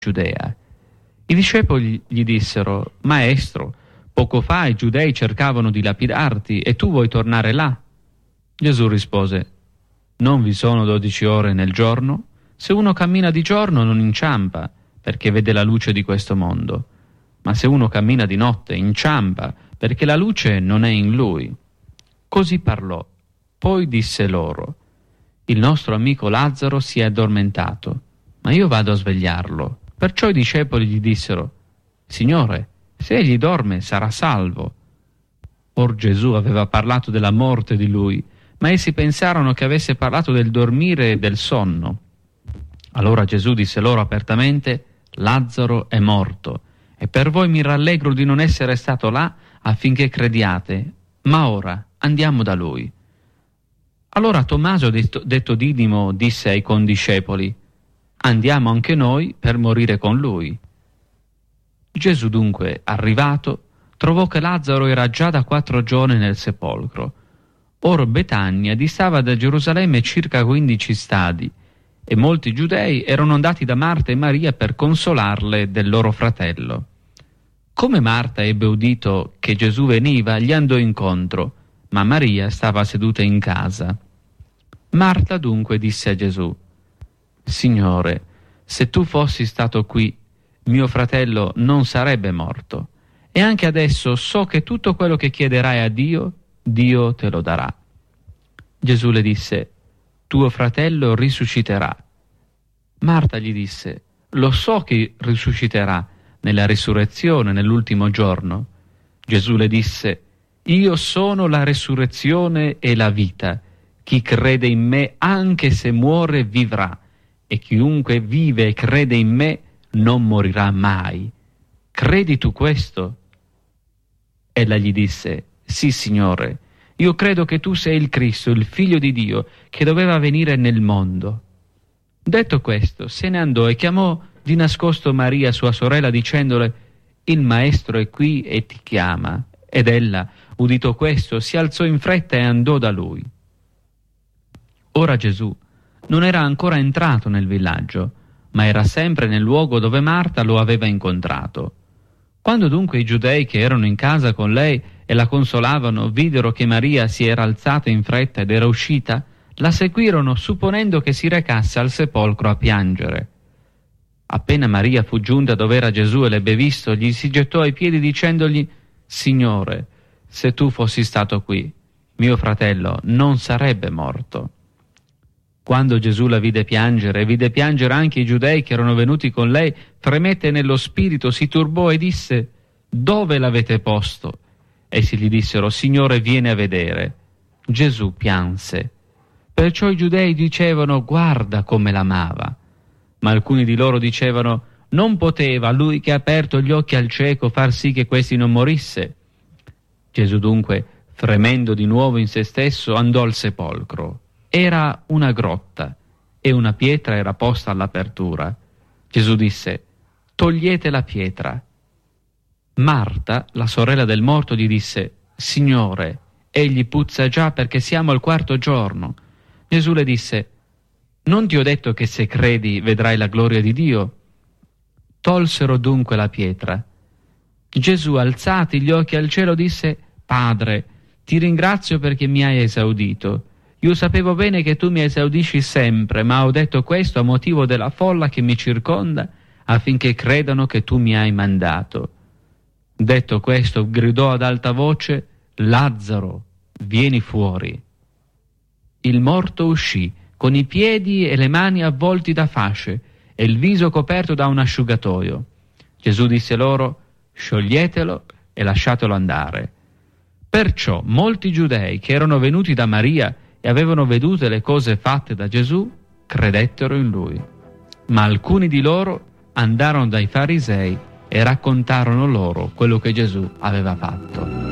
Giudea. I discepoli gli dissero: Maestro, poco fa i giudei cercavano di lapidarti e tu vuoi tornare là? Gesù rispose: Non vi sono 12 ore nel giorno? Se uno cammina di giorno non inciampa, perché vede la luce di questo mondo. Ma se uno cammina di notte inciampa, perché la luce non è in lui. Così parlò. Poi disse loro: Il nostro amico Lazzaro si è addormentato, ma io vado a svegliarlo. Perciò i discepoli gli dissero: Signore, se egli dorme sarà salvo. Or Gesù aveva parlato della morte di lui, ma essi pensarono che avesse parlato del dormire e del sonno. Allora Gesù disse loro apertamente: Lazzaro è morto, e per voi mi rallegro di non essere stato là affinché crediate, ma ora andiamo da lui. Allora Tommaso, detto Didimo, disse ai condiscepoli: Andiamo anche noi per morire con lui. Gesù dunque, arrivato, trovò che Lazzaro era già da 4 giorni nel sepolcro. Or Betania distava da Gerusalemme circa 15 stadi, e molti giudei erano andati da Marta e Maria per consolarle del loro fratello. Come Marta ebbe udito che Gesù veniva, gli andò incontro, ma Maria stava seduta in casa. Marta dunque disse a Gesù: Signore, se tu fossi stato qui, mio fratello non sarebbe morto. E anche adesso so che tutto quello che chiederai a Dio, Dio te lo darà. Gesù le disse: Tuo fratello risusciterà. Marta gli disse: Lo so che risusciterà nella risurrezione, nell'ultimo giorno. Gesù le disse: Io sono la risurrezione e la vita. Chi crede in me, anche se muore, vivrà. E chiunque vive e crede in me non morirà mai. Credi tu questo? Ella gli disse: Sì, Signore, io credo che tu sei il Cristo, il Figlio di Dio, che doveva venire nel mondo. Detto questo, se ne andò e chiamò di nascosto Maria, sua sorella, dicendole: Il Maestro è qui e ti chiama. Ed ella, udito questo, si alzò in fretta e andò da lui. Ora Gesù non era ancora entrato nel villaggio, ma era sempre nel luogo dove Marta lo aveva incontrato. Quando dunque i giudei che erano in casa con lei e la consolavano videro che Maria si era alzata in fretta ed era uscita, la seguirono supponendo che si recasse al sepolcro a piangere. Appena Maria fu giunta dove era Gesù e l'ebbe visto, gli si gettò ai piedi dicendogli: Signore, se tu fossi stato qui, mio fratello non sarebbe morto. Quando Gesù la vide piangere, e vide piangere anche i giudei che erano venuti con lei, fremette nello spirito, si turbò e disse: Dove l'avete posto? Essi gli dissero: Signore, vieni a vedere. Gesù pianse. Perciò i giudei dicevano: Guarda come l'amava. Ma alcuni di loro dicevano: Non poteva lui che ha aperto gli occhi al cieco far sì che questi non morisse? Gesù dunque, fremendo di nuovo in se stesso, andò al sepolcro. Era una grotta e una pietra era posta all'apertura. Gesù disse: Togliete la pietra. Marta, la sorella del morto, gli disse: Signore, egli puzza già perché siamo al 4° giorno. Gesù le disse: Non ti ho detto che se credi vedrai la gloria di Dio? Tolsero dunque la pietra. Gesù, alzati gli occhi al cielo, disse: Padre, ti ringrazio perché mi hai esaudito. Io sapevo bene che tu mi esaudisci sempre, ma ho detto questo a motivo della folla che mi circonda, affinché credano che tu mi hai mandato. Detto questo, gridò ad alta voce: Lazzaro, vieni fuori. Il morto uscì, con i piedi e le mani avvolti da fasce e il viso coperto da un asciugatoio. Gesù disse loro: Scioglietelo e lasciatelo andare. Perciò molti giudei che erano venuti da Maria e avevano vedute le cose fatte da Gesù, credettero in lui. Ma alcuni di loro andarono dai farisei e raccontarono loro quello che Gesù aveva fatto.